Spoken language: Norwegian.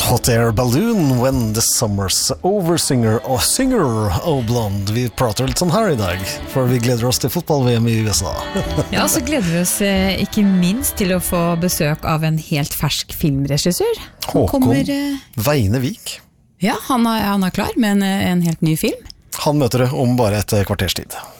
Hot Air Balloon, When the Summer's Over, Singer og Blonde. Vi prater litt sånn her I dag, for vi gleder oss til fotball-VM I USA. Ja, så gleder vi oss ikke minst til å få besøk av en helt fersk filmregissør. Håkon Weinevik. Ja, han er klar med en helt ny film. Han møter det om bare et kvarters tid.